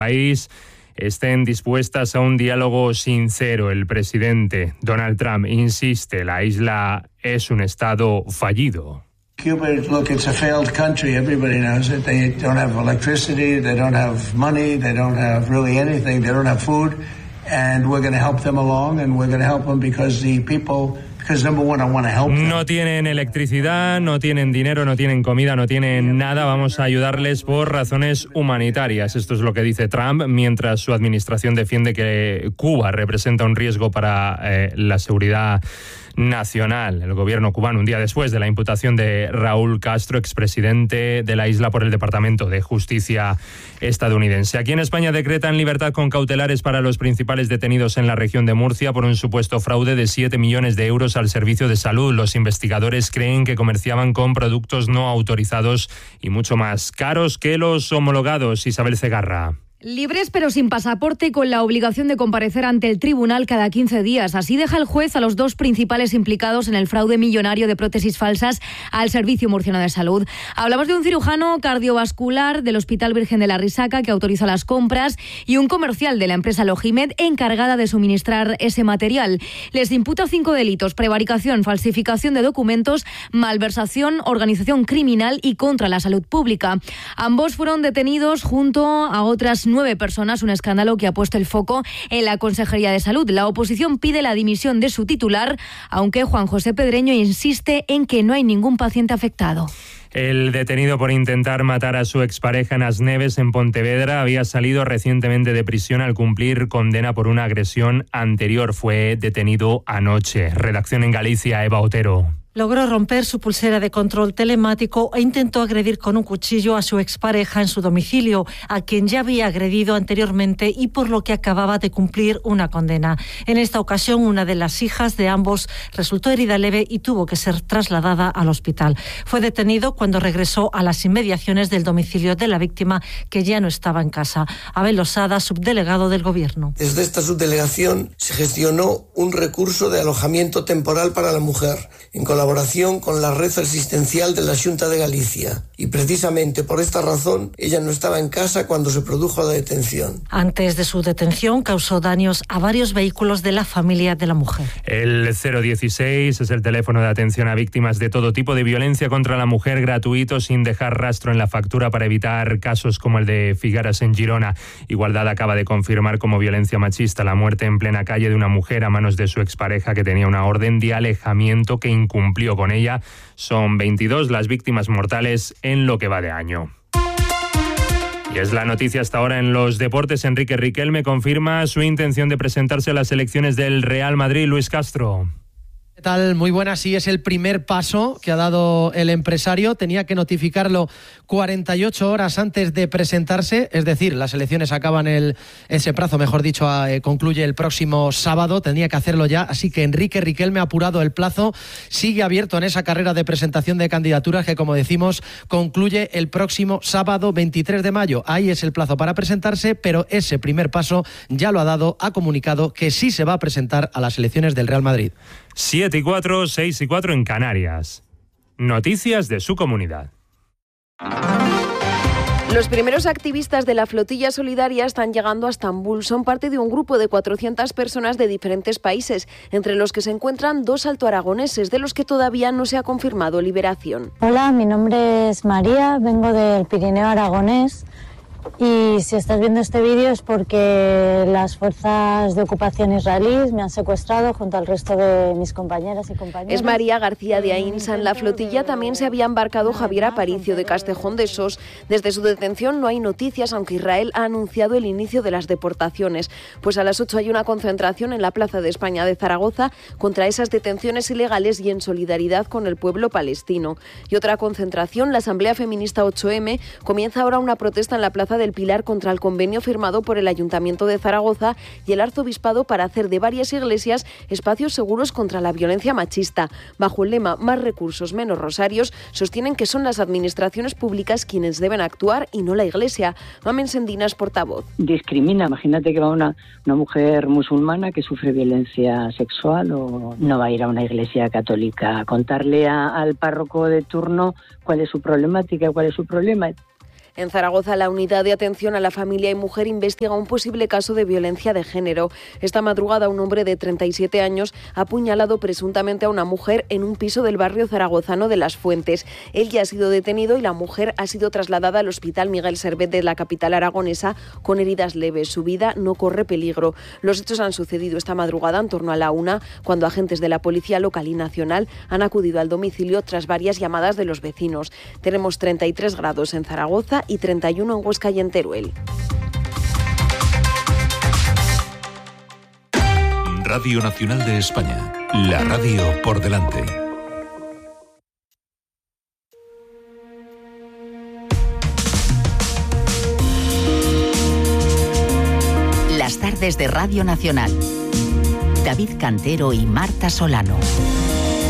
país estén dispuestas a un diálogo sincero. El presidente Donald Trump insiste, la isla es un estado fallido. Cuba, look, it's a failed country. Everybody knows it. They don't have electricity, they don't have money, they don't have really anything, they don't have food, and we're going to help them along, and we're going to help them because the people... No tienen electricidad, no tienen dinero, no tienen comida, no tienen nada. Vamos a ayudarles por razones humanitarias. Esto es lo que dice Trump, mientras su administración defiende que Cuba representa un riesgo para la seguridad nacional. El gobierno cubano, un día después de la imputación de Raúl Castro, expresidente de la isla, por el Departamento de Justicia estadounidense. Aquí en España decretan libertad con cautelares para los principales detenidos en la región de Murcia por un supuesto fraude de 7 millones de euros al servicio de salud. Los investigadores creen que comerciaban con productos no autorizados y mucho más caros que los homologados. Isabel Cegarra. Libres pero sin pasaporte y con la obligación de comparecer ante el tribunal cada 15 días. Así deja el juez a los dos principales implicados en el fraude millonario de prótesis falsas al Servicio Murciano de Salud. Hablamos de un cirujano cardiovascular del Hospital Virgen de la Risaca que autoriza las compras y un comercial de la empresa Logimed encargada de suministrar ese material. Les imputa 5 delitos: prevaricación, falsificación de documentos, malversación, organización criminal y contra la salud pública. Ambos fueron detenidos junto a otras 9 personas, un escándalo que ha puesto el foco en la Consejería de Salud. La oposición pide la dimisión de su titular, aunque Juan José Pedreño insiste en que no hay ningún paciente afectado. El detenido por intentar matar a su expareja en Asneves, en Pontevedra, había salido recientemente de prisión al cumplir condena por una agresión anterior. Fue detenido anoche. Redacción en Galicia, Eva Otero. Logró romper su pulsera de control telemático e intentó agredir con un cuchillo a su expareja en su domicilio, a quien ya había agredido anteriormente y por lo que acababa de cumplir una condena. En esta ocasión, una de las hijas de ambos resultó herida leve y tuvo que ser trasladada al hospital. Fue detenido cuando regresó a las inmediaciones del domicilio de la víctima, que ya no estaba en casa. Abel Losada, subdelegado del Gobierno. Desde esta subdelegación se gestionó un recurso de alojamiento temporal para la mujer, en colaboración con la red asistencial de la Xunta de Galicia. Y precisamente por esta razón, ella no estaba en casa cuando se produjo la detención. Antes de su detención, causó daños a varios vehículos de la familia de la mujer. El 016 es el teléfono de atención a víctimas de todo tipo de violencia contra la mujer, gratuito, sin dejar rastro en la factura, para evitar casos como el de Figueras en Girona. Igualdad acaba de confirmar como violencia machista la muerte en plena calle de una mujer a manos de su expareja, que tenía una orden de alejamiento que incumplió con ella. Son 22 las víctimas mortales en lo que va de año. Y es la noticia hasta ahora en los deportes. Enrique Riquelme confirma su intención de presentarse a las elecciones del Real Madrid. Luis Castro. ¿Qué tal? Muy buena. Sí, es el primer paso que ha dado el empresario. Tenía que notificarlo 48 horas antes de presentarse, es decir, las elecciones acaban ese plazo, mejor dicho, concluye el próximo sábado. Tenía que hacerlo ya, así que Enrique Riquelme ha apurado el plazo. Sigue abierto en esa carrera de presentación de candidaturas que, como decimos, concluye el próximo sábado 23 de mayo. Ahí es el plazo para presentarse, pero ese primer paso ya lo ha dado, ha comunicado que sí se va a presentar a las elecciones del Real Madrid. 7:04, 6:04 en Canarias. Noticias de su comunidad. Los primeros activistas de la flotilla solidaria están llegando a Estambul. Son parte de un grupo de 400 personas de diferentes países, entre los que se encuentran 2 altoaragoneses, de los que todavía no se ha confirmado liberación. Hola, mi nombre es María, vengo del Pirineo aragonés. Y si estás viendo este vídeo es porque las fuerzas de ocupación israelíes me han secuestrado junto al resto de mis compañeras y compañeros. Es María García de Ainsa. En la flotilla también se había embarcado Javier Aparicio de Castejón de Sos. Desde su detención no hay noticias, aunque Israel ha anunciado el inicio de las deportaciones. Pues a las 8 hay una concentración en la Plaza de España de Zaragoza contra esas detenciones ilegales y en solidaridad con el pueblo palestino. Y otra concentración, la Asamblea Feminista 8M, comienza ahora una protesta en la Plaza del Pilar contra el convenio firmado por el Ayuntamiento de Zaragoza y el Arzobispado para hacer de varias iglesias espacios seguros contra la violencia machista. Bajo el lema "Más recursos, menos rosarios", sostienen que son las administraciones públicas quienes deben actuar y no la Iglesia. Mamen Sendinas, portavoz. Discrimina. Imagínate que va una mujer musulmana que sufre violencia sexual, o no va a ir a una iglesia católica a contarle al párroco de turno cuál es su problemática, cuál es su problema. En Zaragoza, la Unidad de Atención a la Familia y Mujer investiga un posible caso de violencia de género. Esta madrugada, un hombre de 37 años ha apuñalado presuntamente a una mujer en un piso del barrio zaragozano de Las Fuentes. Él ya ha sido detenido y la mujer ha sido trasladada al Hospital Miguel Servet de la capital aragonesa con heridas leves. Su vida no corre peligro. Los hechos han sucedido esta madrugada en torno a la 1, cuando agentes de la Policía Local y Nacional han acudido al domicilio tras varias llamadas de los vecinos. Tenemos 33 grados en Zaragoza y 31 en Huesca y en Teruel. Radio Nacional de España, la radio por delante. Las tardes de Radio Nacional. David Cantero y Marta Solano.